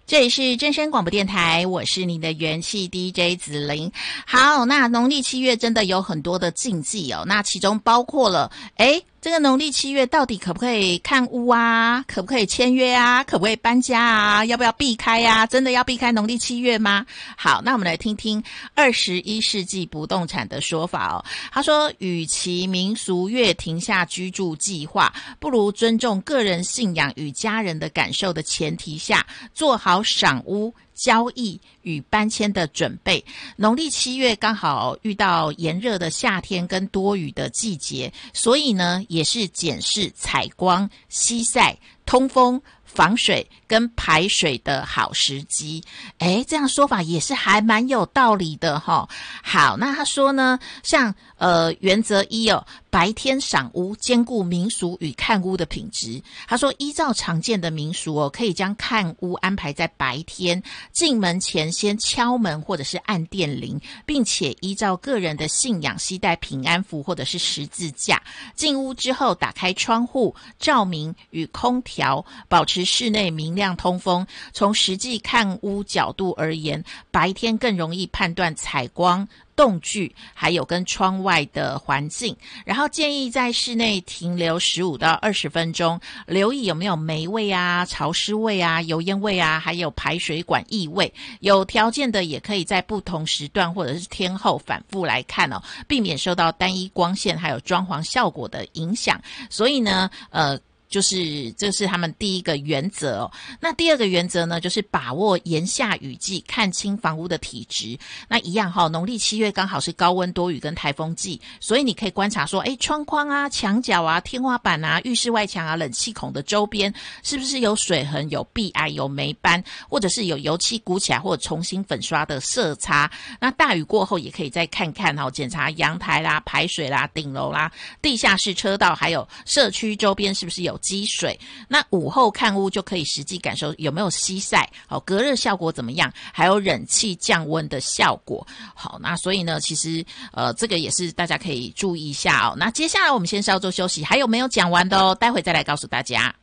这里是真声广播电台，我是你的元气 DJ 子玲。好，那农历7月真的有很多的禁忌哦，那其中包括了这个农历7月到底可不可以看屋啊？可不可以签约啊？可不可以搬家啊？要不要避开啊？真的要避开农历7月吗？好，那我们来听听21世纪不动产的说法哦。他说，与其民俗月停下居住计划，不如尊重个人信仰与家人的感受的前提下，做好赏屋、交易与搬迁的准备。农历7月刚好遇到炎热的夏天跟多雨的季节，所以呢也是检视采光、西晒、通风、防水跟排水的好时机。这样说法也是还蛮有道理的齁。好，那他说呢，像原则1哦，白天赏屋，兼顾民俗与看屋的品质。他说，依照常见的民俗哦，可以将看屋安排在白天，进门前先敲门或者是按电铃，并且依照个人的信仰携带平安符或者是十字架。进屋之后，打开窗户，照明与空调，保持室内明亮通风。从实际看屋角度而言，白天更容易判断采光、动距，还有跟窗外的环境。然后建议在室内停留15到20分钟，留意有没有霉味啊、潮湿味啊、油烟味啊，还有排水管异味。有条件的也可以在不同时段或者是天后反复来看哦，避免受到单一光线还有装潢效果的影响。所以呢这是他们第一个原则哦。那第二个原则呢，就是把握炎夏雨季，看清房屋的体质。那一样农历7月刚好是高温多雨跟台风季，所以你可以观察说，窗框啊、墙角啊、天花板啊、浴室外墙啊、冷气孔的周边是不是有水痕、有壁癌、有霉斑，或者是有油漆鼓起来或者重新粉刷的色差。那大雨过后也可以再看看检查阳台啦、排水啦、顶楼啦、地下室车道，还有社区周边是不是有积水。那午后看屋就可以实际感受有没有西晒，隔热效果怎么样，还有冷气降温的效果。好，那所以呢，其实这个也是大家可以注意一下哦。那接下来我们先稍作休息，还有没有讲完的哦，待会再来告诉大家。